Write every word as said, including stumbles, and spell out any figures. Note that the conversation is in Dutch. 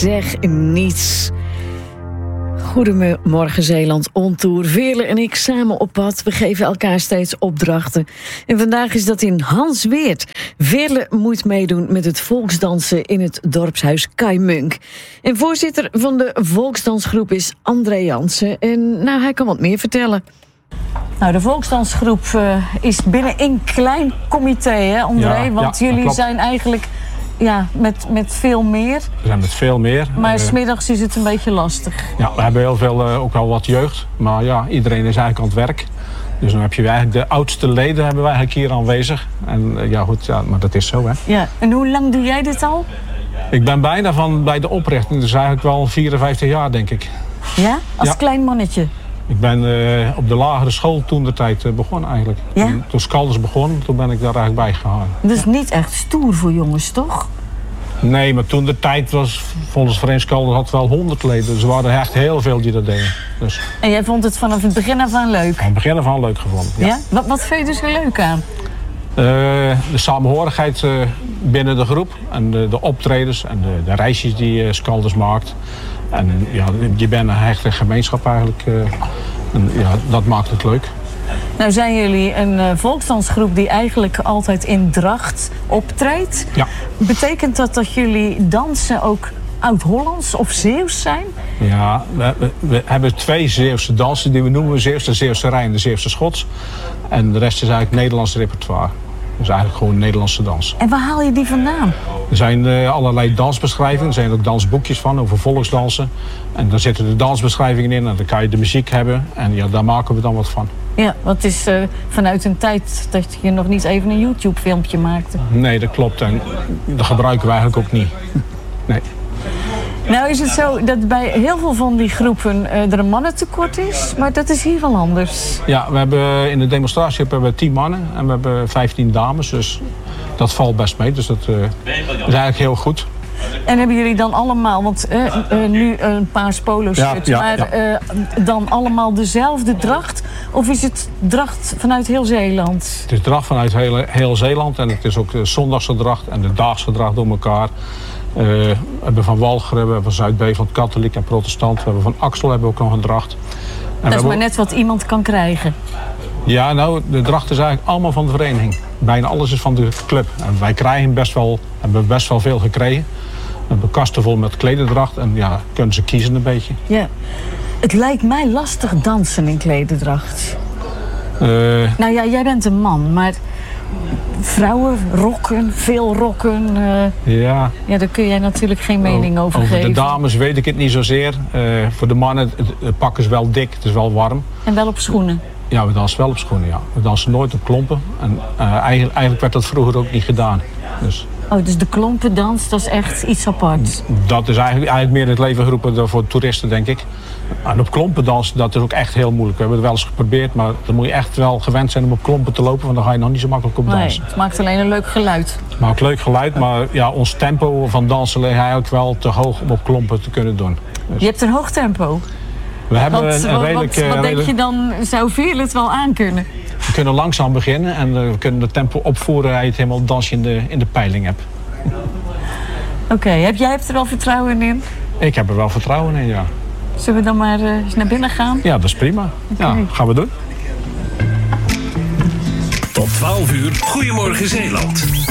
zeg niets. Goedemorgen Zeeland on tour. Veerle en ik samen op pad. We geven elkaar steeds opdrachten. En vandaag is dat in Hansweert. Veerle moet meedoen met het volksdansen in het dorpshuis Kai Munk. En voorzitter van de volksdansgroep is André Jansen. En nou, hij kan wat meer vertellen. Nou, de volksdansgroep uh, is binnen een klein comité, hè André? Ja, want ja, jullie zijn eigenlijk ja, met, met veel meer. We zijn met veel meer. Maar uh, 's middags is het een beetje lastig. Ja, we hebben heel veel, uh, ook wel wat jeugd. Maar ja, iedereen is eigenlijk aan het werk. Dus dan heb je eigenlijk de oudste leden hebben wij eigenlijk hier aanwezig. En uh, ja, goed, ja, maar dat is zo, hè. Ja, en hoe lang doe jij dit al? Ik ben bijna van bij de oprichting, dus eigenlijk wel vierenvijftig jaar, denk ik. Ja? Als ja. klein mannetje? Ik ben uh, op de lagere school toen de tijd uh, begonnen eigenlijk. Ja? Toen, toen Skalders begon, toen ben ik daar eigenlijk bij gegaan. Dat is niet echt stoer voor jongens, toch? Nee, maar toen de tijd was, volgens Vereniging Skalders had wel honderd leden. Dus er waren echt heel veel die dat deden. Dus, en jij vond het vanaf het begin af aan leuk? Van het begin af aan leuk gevonden, ja. ja? Wat, wat vind je er zo leuk aan? Uh, de samenhorigheid uh, binnen de groep. En de, de optredens en de, de reisjes die uh, Skalders maakt. En ja, je bent een hechte gemeenschap eigenlijk. Uh, en ja, dat maakt het leuk. Nou zijn jullie een uh, volksdansgroep die eigenlijk altijd in Dracht optreedt. Ja. Betekent dat dat jullie dansen ook Oud-Hollands of Zeeuws zijn? Ja, we, we, we hebben twee Zeeuwse dansen die we noemen Zeeuws. De Zeeuwse Rijn en de Zeeuwse Schots. En de rest is eigenlijk Nederlands repertoire. Dus eigenlijk gewoon Nederlandse dans. En waar haal je die vandaan? Er zijn uh, allerlei dansbeschrijvingen. Er zijn ook dansboekjes van over volksdansen. En daar zitten de dansbeschrijvingen in. En dan kan je de muziek hebben. En ja, daar maken we dan wat van. Ja, want het is uh, vanuit een tijd dat je nog niet even een YouTube-filmpje maakte. Nee, dat klopt. En dat gebruiken we eigenlijk ook niet. Nee. Nou is het zo dat bij heel veel van die groepen uh, er een mannentekort is. Maar dat is hier wel anders. Ja, we hebben in de demonstratie hebben we tien mannen en we hebben vijftien dames. Dus dat valt best mee. Dus dat uh, is eigenlijk heel goed. En hebben jullie dan allemaal, want uh, uh, nu een paars polo shirt, ja, ja, maar ja. Uh, dan allemaal dezelfde dracht? Of is het dracht vanuit heel Zeeland? Het is dracht vanuit heel, heel Zeeland en het is ook de zondagse dracht en de daagse dracht door elkaar. Uh, we hebben van Walcheren, we hebben van Zuid-Beveland, katholiek en protestant. We hebben van Axel hebben we ook nog een dracht. En dat is maar net wat iemand kan krijgen. Ja, nou, de dracht is eigenlijk allemaal van de vereniging. Bijna alles is van de club. En wij krijgen best wel, hebben best wel veel gekregen. We hebben kasten vol met klederdracht en ja, kunnen ze kiezen een beetje. Ja. Het lijkt mij lastig dansen in klederdracht. Uh, nou ja, jij bent een man, maar vrouwen rokken, veel rokken. Uh, ja. Ja, daar kun jij natuurlijk geen mening over, over geven. Over de dames weet ik het niet zozeer. Uh, voor de mannen, het, het pak is wel dik, het is wel warm. En wel op schoenen? Ja, we dansen wel op schoenen, ja. We dansen nooit op klompen. En uh, eigenlijk, eigenlijk werd dat vroeger ook niet gedaan. Dus. Oh, dus de klompendans, dat is echt iets apart? Dat is eigenlijk, eigenlijk meer in het leven geroepen voor toeristen, denk ik. En op klompendans, dat is ook echt heel moeilijk. We hebben het wel eens geprobeerd, maar dan moet je echt wel gewend zijn om op klompen te lopen, want dan ga je nog niet zo makkelijk op dansen. Nee, het maakt alleen een leuk geluid. Het maakt leuk geluid, maar ja, ons tempo van dansen ligt eigenlijk wel te hoog om op klompen te kunnen doen. Dus. Je hebt een hoog tempo. We hebben wat, een, een redelijk... Wat, wat redelijk... denk je dan, zou Veerle het wel aankunnen? We kunnen langzaam beginnen en we kunnen de tempo opvoeren als je het helemaal dansje in de, in de peiling hebt. Oké, okay, heb jij hebt er wel vertrouwen in? Ik heb er wel vertrouwen in, ja. Zullen we dan maar uh, eens naar binnen gaan? Ja, dat is prima. Okay. Ja, gaan we doen. Tot twaalf uur, Goedemorgen Zeeland.